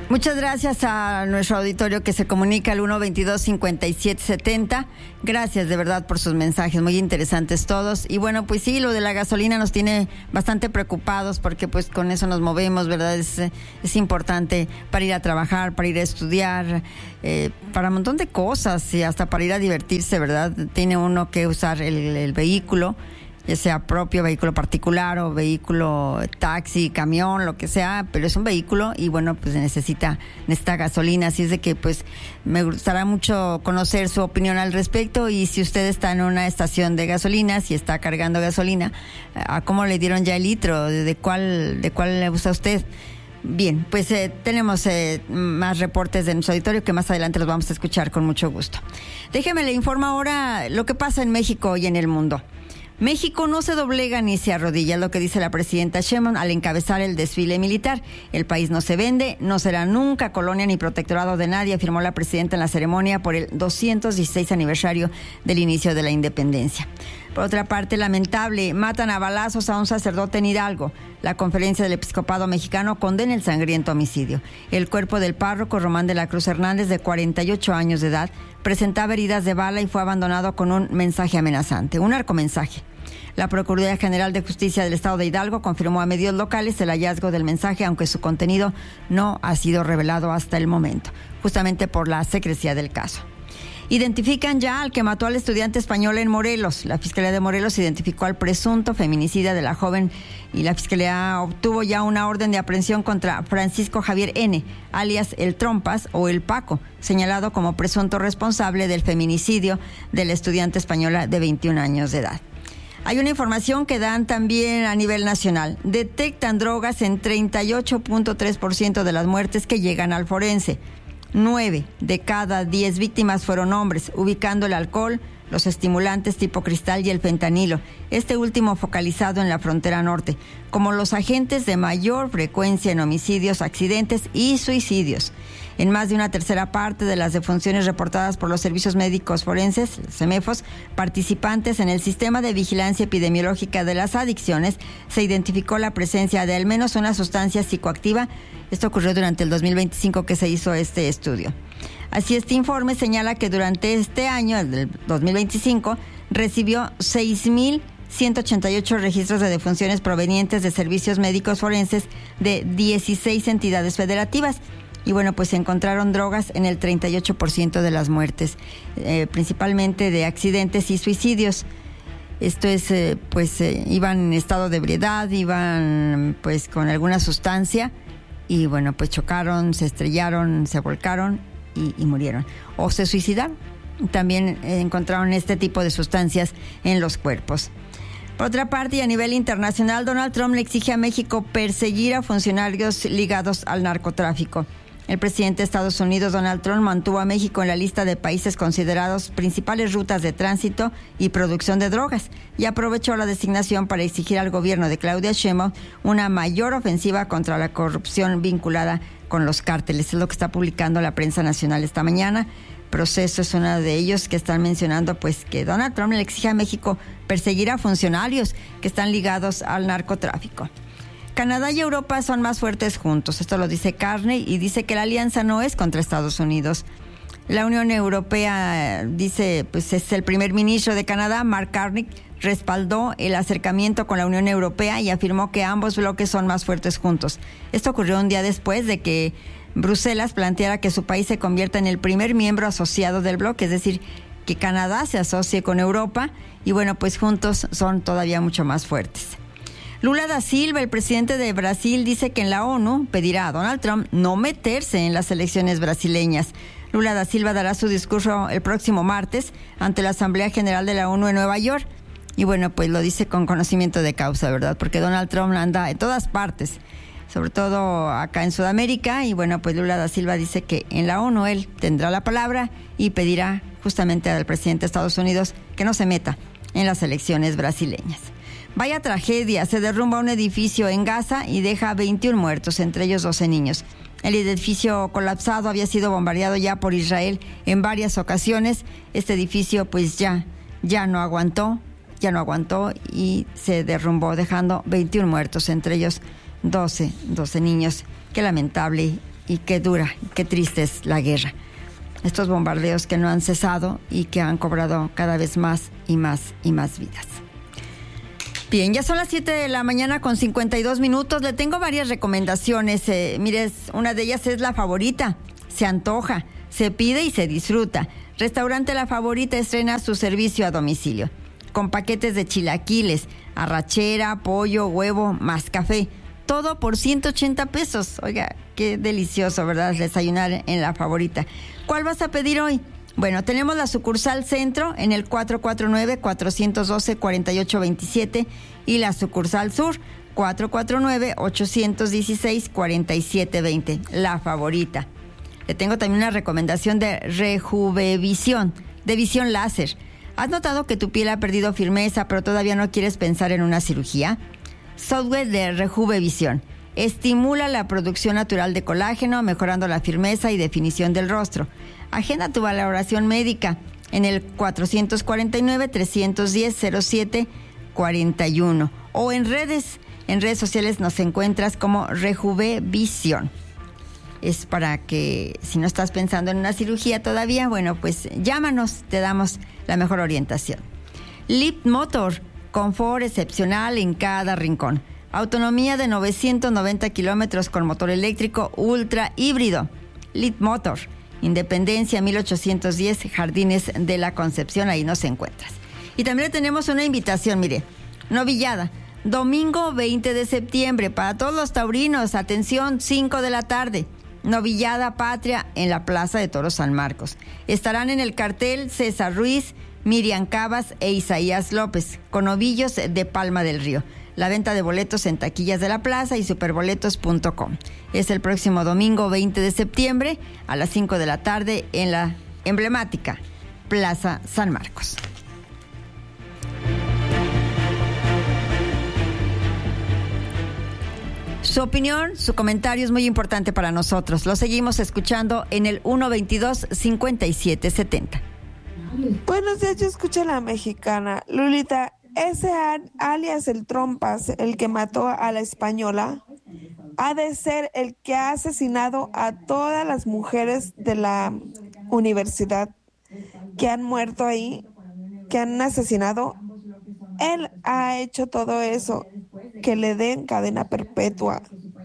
Muchas gracias a nuestro auditorio que se comunica al uno veintidós cincuenta y siete setenta. Gracias de verdad por sus mensajes, muy interesantes todos. Y bueno, pues sí, lo de la gasolina nos tiene bastante preocupados porque pues con eso nos movemos, ¿verdad? Es, es importante para ir a trabajar, para ir a estudiar, eh, para un montón de cosas y hasta para ir a divertirse, ¿verdad? Tiene uno que usar el, el vehículo, ya sea propio, vehículo particular o vehículo taxi, camión, lo que sea, pero es un vehículo y bueno, pues necesita, necesita gasolina, así es de que pues me gustará mucho conocer su opinión al respecto y si usted está en una estación de gasolina, si está cargando gasolina, ¿a cómo le dieron ya el litro? ¿De cuál, de cuál le gusta a usted? Bien, pues eh, tenemos eh, más reportes de nuestro auditorio que más adelante los vamos a escuchar con mucho gusto. Déjeme le informo ahora lo que pasa en México y en el mundo. México no se doblega ni se arrodilla, lo que dice la presidenta Sheinbaum al encabezar el desfile militar. El país no se vende, no será nunca colonia ni protectorado de nadie, afirmó la presidenta en la ceremonia por el doscientos dieciséis aniversario del inicio de la independencia. Por otra parte, lamentable, matan a balazos a un sacerdote en Hidalgo. La Conferencia del Episcopado Mexicano condena el sangriento homicidio. El cuerpo del párroco Román de la Cruz Hernández, de cuarenta y ocho años de edad, presentaba heridas de bala y fue abandonado con un mensaje amenazante, un narcomensaje. La Procuraduría General de Justicia del Estado de Hidalgo confirmó a medios locales el hallazgo del mensaje, aunque su contenido no ha sido revelado hasta el momento, justamente por la secrecía del caso. Identifican ya al que mató al estudiante español en Morelos. La Fiscalía de Morelos identificó al presunto feminicida de la joven y la Fiscalía obtuvo ya una orden de aprehensión contra Francisco Javier N., alias El Trompas o El Paco, señalado como presunto responsable del feminicidio de la estudiante española de veintiún años de edad. Hay una información que dan también a nivel nacional. Detectan drogas en treinta y ocho punto tres por ciento de las muertes que llegan al forense. Nueve de cada diez víctimas fueron hombres, ubicando el alcohol, los estimulantes tipo cristal y el fentanilo, este último focalizado en la frontera norte, como los agentes de mayor frecuencia en homicidios, accidentes y suicidios. En más de una tercera parte de las defunciones reportadas por los servicios médicos forenses, CEMEFOS, participantes en el sistema de vigilancia epidemiológica de las adicciones, se identificó la presencia de al menos una sustancia psicoactiva. Esto ocurrió durante el dos mil veinticinco que se hizo este estudio. Así, este informe señala que durante este año, el del dos mil veinticinco, recibió seis mil ciento ochenta y ocho registros de defunciones provenientes de servicios médicos forenses de dieciséis entidades federativas. Y bueno, pues se encontraron drogas en el treinta y ocho por ciento de las muertes, eh, principalmente de accidentes y suicidios. Esto es, eh, pues, eh, iban en estado de ebriedad, iban pues con alguna sustancia y bueno, pues chocaron, se estrellaron, se volcaron y, y murieron. O se suicidaron. También eh, encontraron este tipo de sustancias en los cuerpos. Por otra parte, y a nivel internacional, Donald Trump le exige a México perseguir a funcionarios ligados al narcotráfico. El presidente de Estados Unidos, Donald Trump, mantuvo a México en la lista de países considerados principales rutas de tránsito y producción de drogas y aprovechó la designación para exigir al gobierno de Claudia Sheinbaum una mayor ofensiva contra la corrupción vinculada con los cárteles. Es lo que está publicando la prensa nacional esta mañana. Proceso es uno de ellos que están mencionando pues que Donald Trump le exige a México perseguir a funcionarios que están ligados al narcotráfico. Canadá y Europa son más fuertes juntos, esto lo dice Carney, y dice que la alianza no es contra Estados Unidos. La Unión Europea, dice, pues es el primer ministro de Canadá, Mark Carney, respaldó el acercamiento con la Unión Europea y afirmó que ambos bloques son más fuertes juntos. Esto ocurrió un día después de que Bruselas planteara que su país se convierta en el primer miembro asociado del bloque, es decir, que Canadá se asocie con Europa y bueno, pues juntos son todavía mucho más fuertes. Lula da Silva, el presidente de Brasil, dice que en la ONU pedirá a Donald Trump no meterse en las elecciones brasileñas. Lula da Silva dará su discurso el próximo martes ante la Asamblea General de la ONU en Nueva York. Y bueno, pues lo dice con conocimiento de causa, ¿verdad? Porque Donald Trump anda en todas partes, sobre todo acá en Sudamérica. Y bueno, pues Lula da Silva dice que en la ONU él tendrá la palabra y pedirá justamente al presidente de Estados Unidos que no se meta en las elecciones brasileñas. Vaya tragedia, se derrumba un edificio en Gaza y deja veintiún muertos, entre ellos doce niños. El edificio colapsado había sido bombardeado ya por Israel en varias ocasiones. Este edificio pues ya, ya no aguantó, ya no aguantó y se derrumbó, dejando veintiún muertos, entre ellos doce, doce niños. Qué lamentable y qué dura, qué triste es la guerra. Estos bombardeos que no han cesado y que han cobrado cada vez más y más y más vidas. Bien, ya son las siete de la mañana con cincuenta y dos minutos. Le tengo varias recomendaciones. Eh, mire, una de ellas es La Favorita. Se antoja, se pide y se disfruta. Restaurante La Favorita estrena su servicio a domicilio, con paquetes de chilaquiles, arrachera, pollo, huevo, más café. Todo por ciento ochenta pesos. Oiga, qué delicioso, ¿verdad? Desayunar en La Favorita. ¿Cuál vas a pedir hoy? Bueno, tenemos la sucursal Centro en el cuatro cuatro nueve, cuatro uno dos, cuatro ocho dos siete y la sucursal Sur cuatro cuatro nueve, ocho uno seis, cuatro siete dos cero. La Favorita. Le tengo también una recomendación de Rejuvevisión, de visión láser. ¿Has notado que tu piel ha perdido firmeza, pero todavía no quieres pensar en una cirugía? Software de Rejuvevisión estimula la producción natural de colágeno, mejorando la firmeza y definición del rostro. Agenda tu valoración médica en el cuatro cuatro nueve, tres uno cero, cero siete cuatro uno o en redes. En redes sociales nos encuentras como Rejuvevisión. Es para que, si no estás pensando en una cirugía todavía, bueno, pues llámanos, te damos la mejor orientación. Leap Motor, confort excepcional en cada rincón. Autonomía de novecientos noventa kilómetros con motor eléctrico ultra híbrido. Leap Motor, Independencia mil ochocientos diez, Jardines de la Concepción, ahí nos encuentras. Y también tenemos una invitación, mire, novillada. Domingo veinte de septiembre, para todos los taurinos, atención, cinco de la tarde. Novillada Patria en la Plaza de Toros San Marcos. Estarán en el cartel César Ruiz, Miriam Cabas e Isaías López, con novillos de Palma del Río. La venta de boletos en taquillas de la plaza y superboletos punto com. Es el próximo domingo veinte de septiembre a las cinco de la tarde en la emblemática Plaza San Marcos. Su opinión, su comentario es muy importante para nosotros. Lo seguimos escuchando en el uno veintidós, cincuenta y siete setenta. Buenos días, yo escucho a la mexicana. Lulita, ese alias el Trompas, el que mató a la española, ha de ser el que ha asesinado a todas las mujeres de la universidad que han muerto ahí, que han asesinado. Él ha hecho todo eso. Que le den cadena perpetua.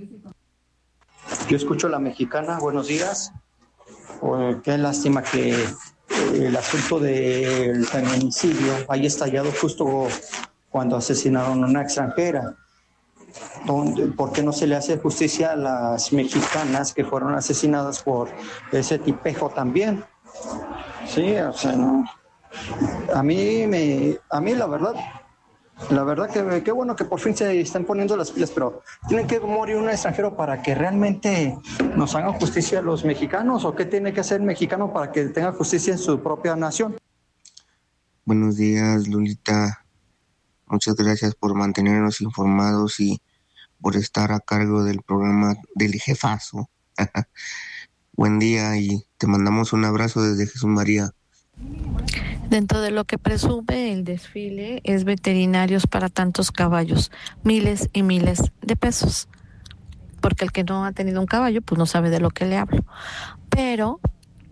Yo escucho a la mexicana, buenos días. Oh, qué lástima que eh, el asunto del feminicidio haya estallado justo cuando asesinaron a una extranjera. Donde, ¿por qué no se le hace justicia a las mexicanas que fueron asesinadas por ese tipejo también? Sí, o sea, no. A mí, me, a mí la verdad... La verdad que qué bueno que por fin se están poniendo las pilas, pero ¿tiene que morir un extranjero para que realmente nos hagan justicia a los mexicanos? ¿O qué tiene que hacer el mexicano para que tenga justicia en su propia nación? Buenos días, Lulita. Muchas gracias por mantenernos informados y por estar a cargo del programa del jefazo. Buen día y te mandamos un abrazo desde Jesús María. Dentro de lo que presume el desfile es veterinarios para tantos caballos, miles y miles de pesos, porque el que no ha tenido un caballo pues no sabe de lo que le hablo, pero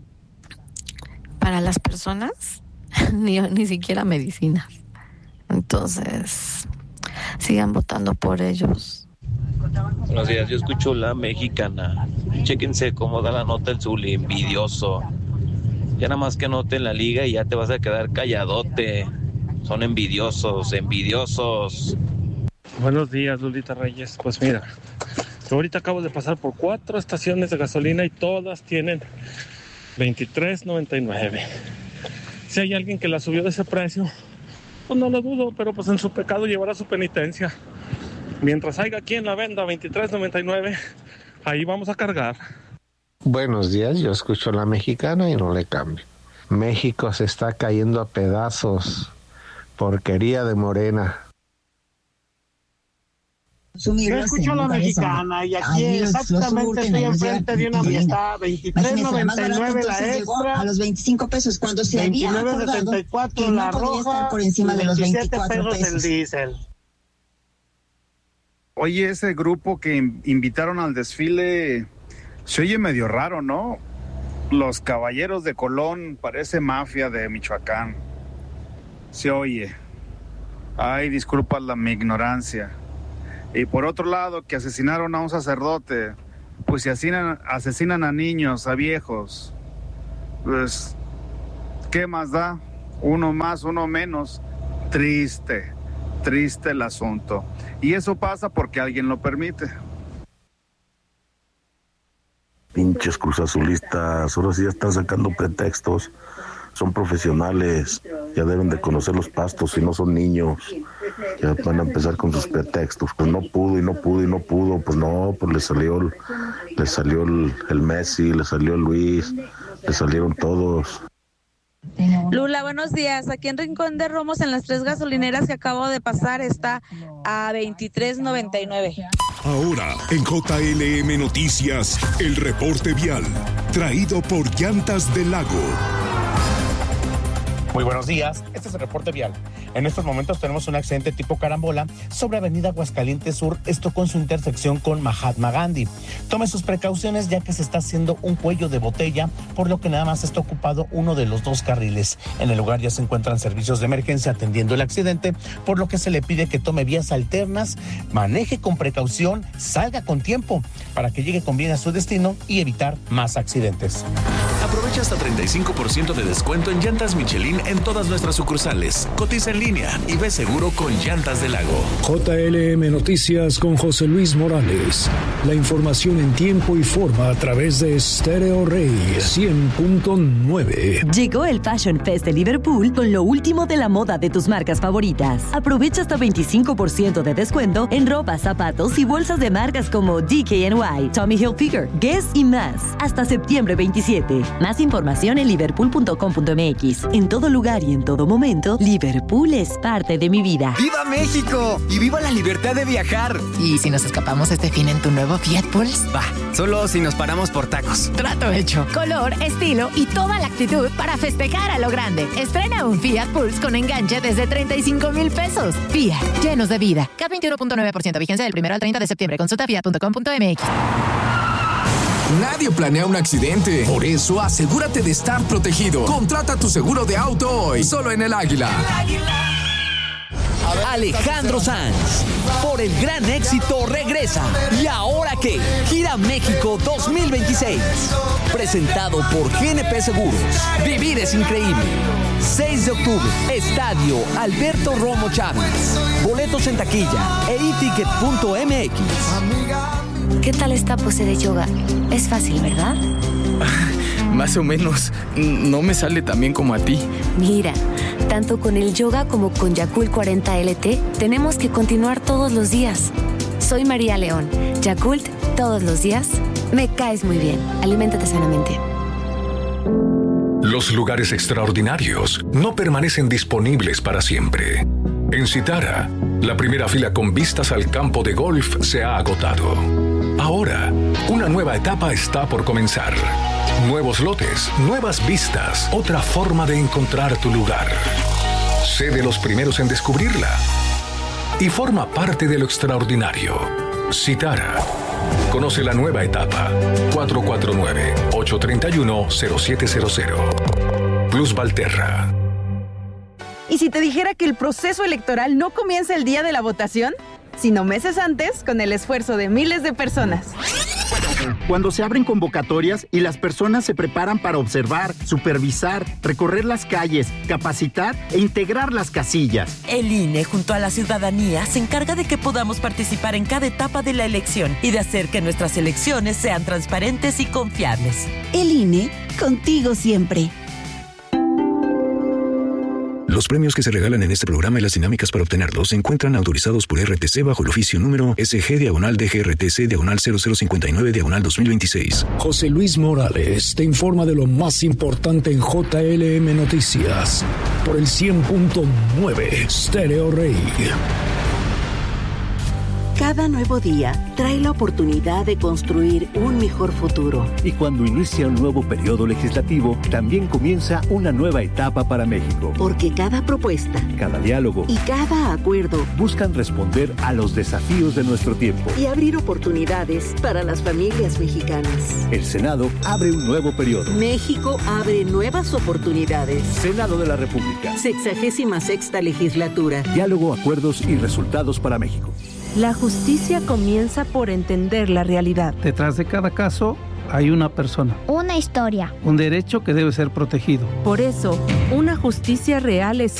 para las personas ni, ni siquiera medicinas. Entonces sigan votando por ellos. Buenos días, yo escucho la mexicana. Chéquense cómo da la nota el Zuli, envidioso. Ya nada más que anoten la liga y ya te vas a quedar calladote. Son envidiosos, envidiosos. Buenos días, Lulita Reyes. Pues mira, yo ahorita acabo de pasar por cuatro estaciones de gasolina y todas tienen veintitrés noventa y nueve. Si hay alguien que la subió de ese precio, pues no lo dudo, pero pues en su pecado llevará su penitencia. Mientras haya quien la venda veintitrés noventa y nueve, ahí vamos a cargar. Buenos días, yo escucho a la mexicana y no le cambio. México se está cayendo a pedazos. Porquería de Morena. Yo escucho a la mexicana y aquí exactamente estoy enfrente de una amistad, veintitrés noventa y nueve la extra, a los veinticinco pesos cuando se había acordado setenta y cuatro que no la podía roja, estar por encima de los veinticuatro pesos pesos. el diésel. Oye, ese grupo que invitaron al desfile Se oye medio raro, ¿no? Los Caballeros de Colón, parece mafia de Michoacán. Se oye. Ay, disculpa la mi ignorancia. Y por otro lado, que asesinaron a un sacerdote, pues si asesinan, asesinan a niños, a viejos, pues, ¿qué más da? Uno más, uno menos. Triste, triste el asunto. Y eso pasa porque alguien lo permite. Pinches cruzazulistas, ahora sí ya están sacando pretextos. Son profesionales, ya deben de conocer los pastos y no son niños. Ya van a empezar con sus pretextos. Pues no pudo y no pudo y no pudo. Pues no, pues le salió, le salió el, el Messi, le salió el Luis, le salieron todos. Lula, buenos días. Aquí en Rincón de Romos, en las tres gasolineras que acabo de pasar, está a veintitrés noventa y nueve. Ahora, en J L M Noticias, el reporte vial, traído por Llantas del Lago. Muy buenos días, este es el reporte vial. En estos momentos tenemos un accidente tipo carambola sobre Avenida Aguascalientes Sur, esto con su intersección con Mahatma Gandhi. Tome sus precauciones ya que se está haciendo un cuello de botella, por lo que nada más está ocupado uno de los dos carriles. En el lugar ya se encuentran servicios de emergencia atendiendo el accidente, por lo que se le pide que tome vías alternas, maneje con precaución, salga con tiempo para que llegue con bien a su destino y evitar más accidentes. Aprovecha hasta treinta y cinco por ciento de descuento en llantas Michelin en todas nuestras sucursales. Cotiza en línea y ve seguro con Llantas del Lago. J L M Noticias con José Luis Morales. La información en tiempo y forma a través de Stereo Rey cien punto nueve. Llegó el Fashion Fest de Liverpool con lo último de la moda de tus marcas favoritas. Aprovecha hasta veinticinco por ciento de descuento en ropa, zapatos y bolsas de marcas como D K N Y, Tommy Hilfiger, Guess y más. Hasta septiembre veintisiete. Más información en liverpool punto com punto m x. En todo lugar y en todo momento, Liverpool es parte de mi vida. ¡Viva México! ¡Y viva la libertad de viajar! ¿Y si nos escapamos este fin en tu nuevo Fiat Pulse? Va, solo si nos paramos por tacos. Trato hecho. Color, estilo y toda la actitud para festejar a lo grande. Estrena un Fiat Pulse con enganche desde treinta y cinco mil pesos. Fiat, llenos de vida. K veintiuno punto nueve por ciento, vigencia del primero al treinta de septiembre. Consulta fiat punto com punto m x. Nadie planea un accidente. Por eso, asegúrate de estar protegido. Contrata tu seguro de auto hoy, solo en El Águila. Alejandro Sanz, por el gran éxito, regresa. ¿Y ahora qué? Gira México dos mil veintiséis. Presentado por G N P Seguros. Vivir es increíble. seis de octubre, Estadio Alberto Romo Chávez. Boletos en taquilla e i ticket punto m x. ¿Qué tal esta pose de yoga? Es fácil, ¿verdad? Más o menos. No me sale tan bien como a ti. Mira, tanto con el yoga como con Yakult cuarenta L T, tenemos que continuar todos los días. Soy María León. Yakult, todos los días. Me caes muy bien. Aliméntate sanamente. Los lugares extraordinarios no permanecen disponibles para siempre. En Citara, la primera fila con vistas al campo de golf se ha agotado. Ahora, una nueva etapa está por comenzar. Nuevos lotes, nuevas vistas, otra forma de encontrar tu lugar. Sé de los primeros en descubrirla y forma parte de lo extraordinario. Citara. Conoce la nueva etapa. cuatro cuatro nueve, ocho tres uno, cero siete cero cero. Plus Valterra. ¿Y si te dijera que el proceso electoral no comienza el día de la votación, sino meses antes, con el esfuerzo de miles de personas? Cuando se abren convocatorias y las personas se preparan para observar, supervisar, recorrer las calles, capacitar e integrar las casillas. El I N E, junto a la ciudadanía, se encarga de que podamos participar en cada etapa de la elección y de hacer que nuestras elecciones sean transparentes y confiables. El I N E, contigo siempre. Los premios que se regalan en este programa y las dinámicas para obtenerlos se encuentran autorizados por R T C bajo el oficio número S G diagonal D G R T C diagonal cero cero cincuenta y nueve diagonal dos mil veintiséis. José Luis Morales te informa de lo más importante en J L M Noticias por el cien punto nueve Stereo Rey. Cada nuevo día trae la oportunidad de construir un mejor futuro. Y cuando inicia un nuevo periodo legislativo, también comienza una nueva etapa para México. Porque cada propuesta, cada diálogo y cada acuerdo buscan responder a los desafíos de nuestro tiempo y abrir oportunidades para las familias mexicanas. El Senado abre un nuevo periodo. México abre nuevas oportunidades. Senado de la República. Sexagésima sexta legislatura. Diálogo, acuerdos y resultados para México. La justicia comienza por entender la realidad. Detrás de cada caso hay una persona. Una historia. Un derecho que debe ser protegido. Por eso, una justicia real es